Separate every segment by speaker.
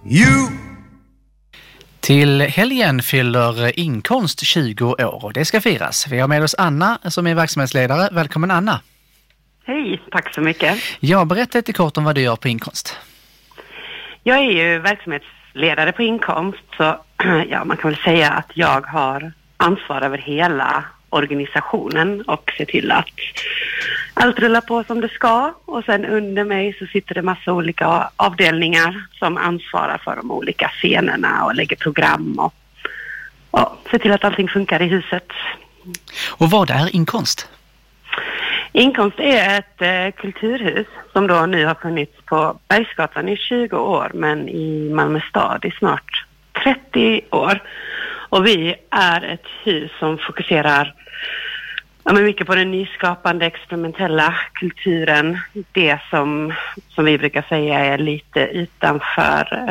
Speaker 1: You.
Speaker 2: Till helgen fyller Inkonst 20 år och det ska firas. Vi har med oss Anna som är verksamhetsledare. Välkommen Anna.
Speaker 3: Hej, tack så mycket.
Speaker 2: Ja, berätta lite kort om vad du gör på Inkonst.
Speaker 3: Jag är ju verksamhetsledare på Inkonst, så ja, man kan väl säga att jag har ansvar över hela organisationen och ser till att allt rullar på som det ska. Och sen under mig så sitter det massa olika avdelningar som ansvarar för de olika scenerna och lägger program och ser till att allting funkar i huset.
Speaker 2: Och vad är Inkonst?
Speaker 3: Inkonst är ett kulturhus som då nu har funnits på Bergsgatan i 20 år, men i Malmö stad i snart 30 år. Och vi är ett hus som fokuserar mycket på den nyskapande, experimentella kulturen. Det som vi brukar säga är lite utanför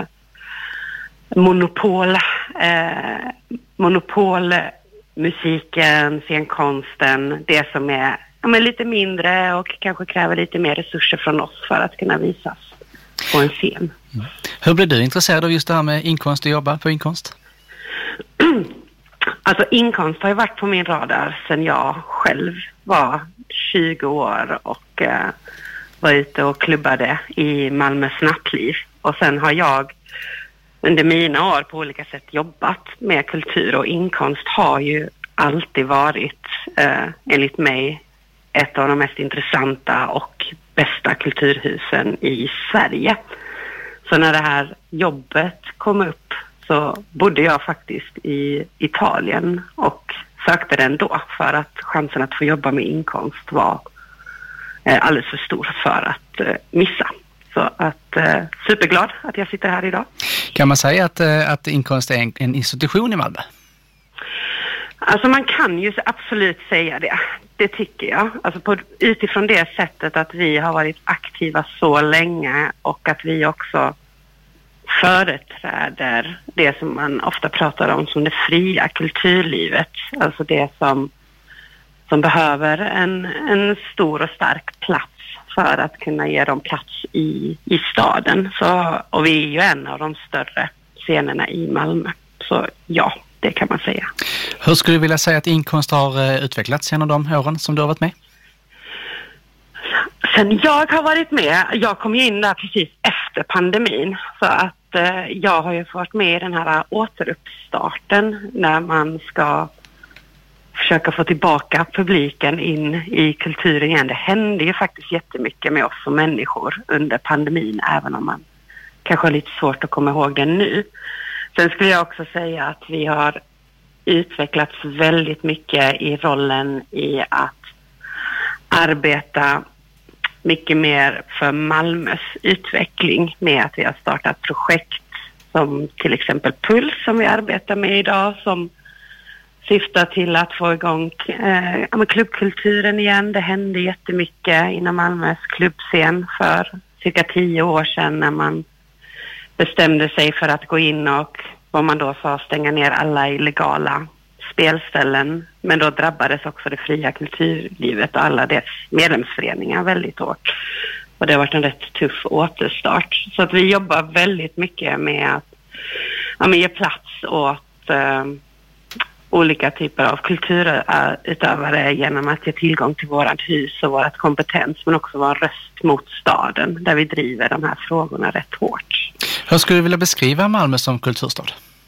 Speaker 3: monopolmusiken, scenkonsten. Det som är lite mindre och kanske kräver lite mer resurser från oss för att kunna visas på en scen.
Speaker 2: Mm. Hur blev du intresserad av just det här med Inkonst och jobba på Inkonst?
Speaker 3: Alltså Inkonst har ju varit på min radar sedan jag själv var 20 år och var ute och klubbade i Malmös nattliv. Och sen har jag under mina år på olika sätt jobbat med kultur, och Inkonst har ju alltid varit enligt mig ett av de mest intressanta och bästa kulturhusen i Sverige. Så när det här jobbet kom upp så bodde jag faktiskt i Italien och sökte den då, för att chansen att få jobba med Inkonst var alldeles för stor för att missa. Så att superglad att jag sitter här idag.
Speaker 2: Kan man säga att Inkonst är en institution i Malmö?
Speaker 3: Alltså man kan ju absolut säga det. Det tycker jag. Alltså utifrån det sättet att vi har varit aktiva så länge och att vi också företräder det som man ofta pratar om som det fria kulturlivet. Alltså det som behöver en stor och stark plats för att kunna ge dem plats i staden. Och vi är ju en av de större scenerna i Malmö. Så ja, det kan man säga.
Speaker 2: Hur skulle du vilja säga att Inkonst har utvecklats genom de åren som du har varit med?
Speaker 3: Sen jag har varit med, jag kom in där precis efter pandemin, så att jag har ju varit med i den här återuppstarten när man ska försöka få tillbaka publiken in i kulturen igen. Det hände ju faktiskt jättemycket med oss som människor under pandemin, även om man kanske har lite svårt att komma ihåg det nu. Sen skulle jag också säga att vi har utvecklats väldigt mycket i rollen i att arbeta mycket mer för Malmös utveckling, med att vi har startat projekt som till exempel Puls som vi arbetar med idag, som syftar till att få igång klubbkulturen igen. Det hände jättemycket inom Malmös klubbscen för cirka 10 år sedan när man bestämde sig för att gå in och, vad man då sa, stänga ner alla illegala spelställen. Men då drabbades också det fria kulturlivet och alla dess medlemsföreningar väldigt hårt. Och det har varit en rätt tuff återstart. Så att vi jobbar väldigt mycket med att ge plats åt olika typer av kulturutövare genom att ge tillgång till vårt hus och vårt kompetens, men också vara röst mot staden där vi driver de här frågorna rätt hårt.
Speaker 2: Hur skulle du vilja beskriva Malmö som kulturstad?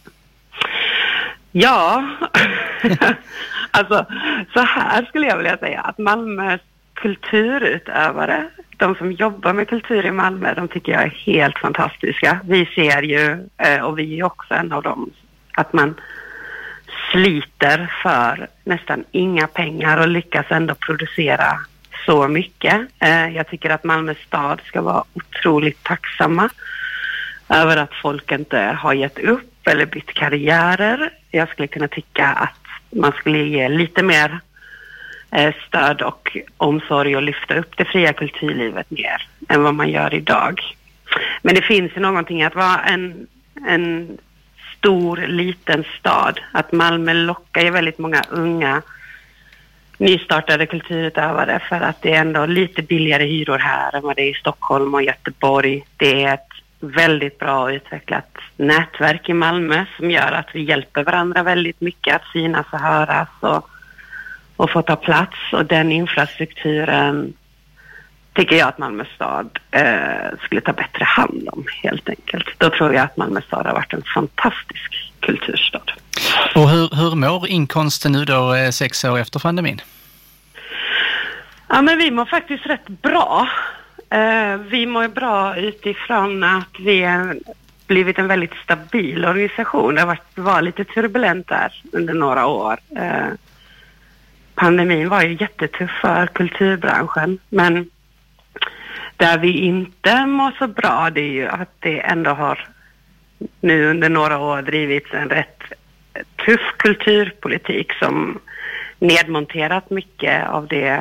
Speaker 3: Ja, alltså så här skulle jag vilja säga att Malmös kulturutövare, de som jobbar med kultur i Malmö, de tycker jag är helt fantastiska. Vi ser ju, och vi är också en av dem, att man sliter för nästan inga pengar och lyckas ändå producera så mycket. Jag tycker att Malmö stad ska vara otroligt tacksamma över att folk inte har gett upp eller bytt karriärer. Jag skulle kunna tycka att man skulle ge lite mer stöd och omsorg och lyfta upp det fria kulturlivet mer än vad man gör idag. Men det finns ju någonting att vara en stor, liten stad. Att Malmö lockar ju väldigt många unga nystartade kulturutövare för att det är ändå lite billigare hyror här än vad det är i Stockholm och Göteborg. Det är ett väldigt bra och utvecklat nätverk i Malmö som gör att vi hjälper varandra väldigt mycket att synas och höras och få ta plats. Och den infrastrukturen tycker jag att Malmö stad skulle ta bättre hand om, helt enkelt. Då tror jag att Malmö stad har varit en fantastisk kulturstad.
Speaker 2: Och hur mår inkomsten nu då 6 år efter pandemin?
Speaker 3: Ja, men vi mår faktiskt rätt bra. Vi mår bra utifrån att vi har blivit en väldigt stabil organisation. Det var lite turbulent där under några år. Pandemin var ju jättetuff för kulturbranschen, men där vi inte mår så bra, det är ju att det ändå har nu under några år drivits en rätt tuff kulturpolitik som nedmonterat mycket av det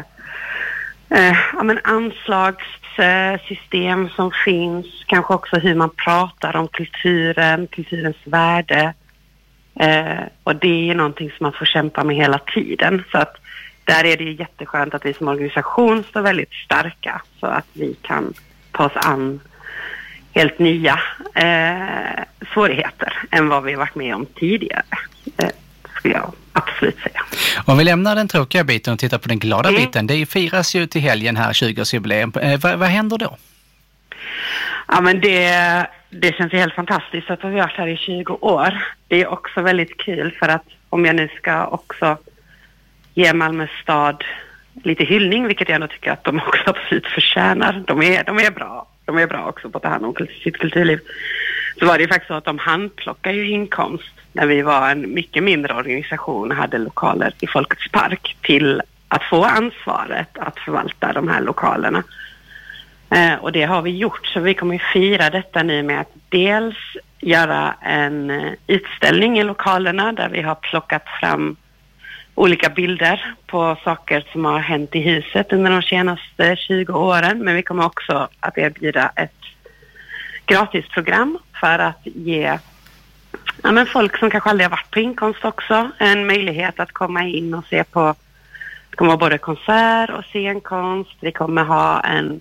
Speaker 3: anslagssystem som finns, kanske också hur man pratar om kulturens värde. Och det är någonting som man får kämpa med hela tiden. Så att där är det jätteskönt att vi som organisation står väldigt starka så att vi kan ta oss an helt nya svårigheter än vad vi varit med om tidigare. Skulle jag absolut säga.
Speaker 2: Om vi lämnar den tråkiga biten och tittar på den glada biten. Det firas ju till helgen här 20-årsjubileum. Vad händer då?
Speaker 3: Ja, men det känns ju helt fantastiskt att vi har varit här i 20 år. Det är också väldigt kul för att om jag nu ska också ge Malmö stad lite hyllning, vilket jag ändå tycker att de också absolut förtjänar. De är bra. De är bra också på att ta hand om sitt kulturliv. Så var det ju faktiskt så att de handplockar ju inkomst när vi var en mycket mindre organisation och hade lokaler i Folkets park till att få ansvaret att förvalta de här lokalerna. Och det har vi gjort, så vi kommer fira detta nu med att dels göra en utställning i lokalerna där vi har plockat fram olika bilder på saker som har hänt i huset under de senaste 20 åren. Men vi kommer också att erbjuda ett gratisprogram för att ge folk som kanske aldrig har varit på inkomst också en möjlighet att komma in och se på. Det kommer vara både konsert och scenkonst. Vi kommer ha en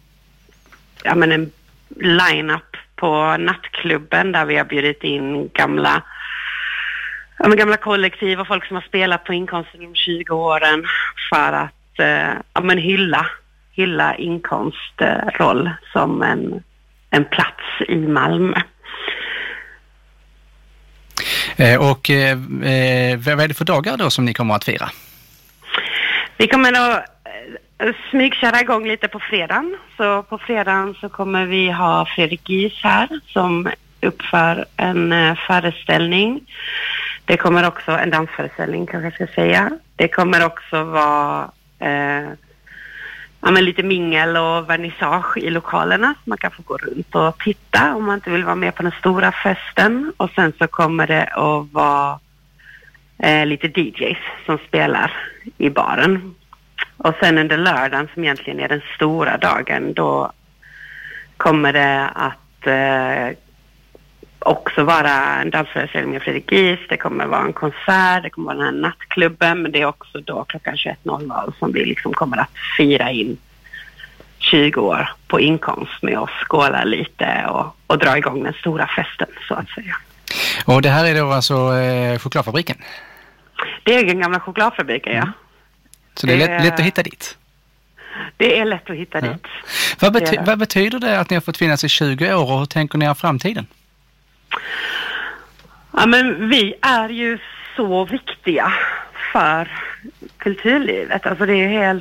Speaker 3: line-up på nattklubben där vi har bjudit in gamla kollektiv och folk som har spelat på inkomsten de 20 åren för att hylla inkomstroll som en plats i Malmö.
Speaker 2: Och vad är det för dagar då som ni kommer att fira?
Speaker 3: Vi kommer att smygköra igång lite på fredagen. Så på fredagen så kommer vi ha Fredrik Gies här som uppför en föreställning. Det kommer också en dansföreställning kanske jag ska säga. Det kommer också vara lite mingel och vernissage i lokalerna. Man kan få gå runt och titta om man inte vill vara med på den stora festen. Och sen så kommer det att vara lite DJs som spelar i baren. Och sen under lördagen som egentligen är den stora dagen, då kommer det att också vara en dansföreställning med Fredrik Gies. Det kommer vara en konsert, det kommer vara den här nattklubben, men det är också då klockan 21.00 som vi liksom kommer att fira in 20 år på inkomst med att skåla lite och dra igång den stora festen så att säga.
Speaker 2: Och det här är då alltså chokladfabriken?
Speaker 3: Det är den gamla chokladfabriken, ja.
Speaker 2: Så det är lätt att hitta dit?
Speaker 3: Det är lätt att hitta dit.
Speaker 2: Vad betyder det att ni har fått finnas i 20 år och hur tänker ni om framtiden?
Speaker 3: Ja, men vi är ju så viktiga för kulturlivet. Alltså det är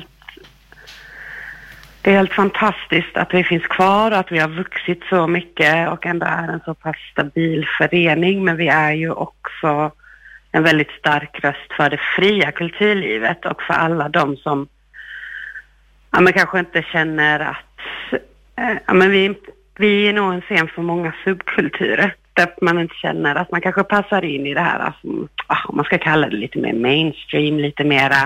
Speaker 3: helt fantastiskt att vi finns kvar och att vi har vuxit så mycket och ändå är en så pass stabil förening. Men vi är ju också en väldigt stark röst för det fria kulturlivet och för alla de som kanske inte känner att vi är nog en scen för många subkulturer där man inte känner att man kanske passar in i det här, alltså, om man ska kalla det lite mer mainstream, lite mera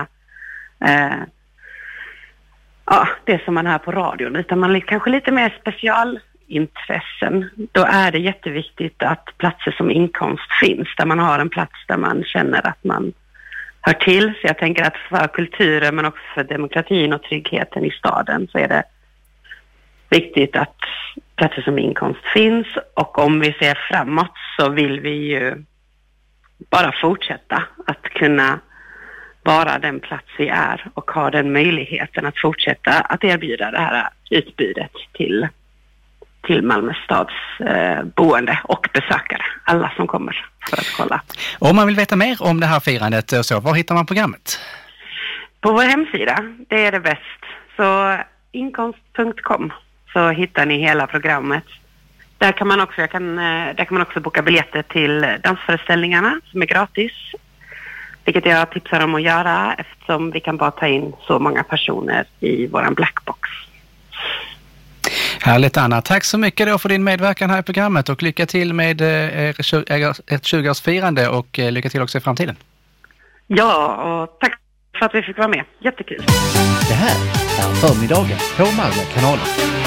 Speaker 3: det som man hör på radion, utan man kanske lite mer specialintressen. Då är det jätteviktigt att platser som inkomst finns, där man har en plats där man känner att man hör till. Så jag tänker att för kulturen men också för demokratin och tryggheten i staden så är det viktigt att platser som inkomst finns, och om vi ser framåt så vill vi ju bara fortsätta att kunna vara den plats vi är och ha den möjligheten att fortsätta att erbjuda det här utbudet till Malmö stads boende och besökare, alla som kommer för att kolla.
Speaker 2: Om man vill veta mer om det här firandet, så var hittar man programmet?
Speaker 3: På vår hemsida, det är det bäst. Så inkomst.com, så hittar ni hela programmet. Där kan man också boka biljetter till dansföreställningarna som är gratis. Vilket jag tipsar om att göra, eftersom vi kan bara ta in så många personer i våran blackbox.
Speaker 2: Härligt, Anna. Tack så mycket då för din medverkan här i programmet, och lycka till med ett 20-årsfirande, och lycka till också i framtiden.
Speaker 3: Ja, och tack för att vi fick vara med. Jättekul.
Speaker 2: Det här är Förmiddagen på Malmö kanalen.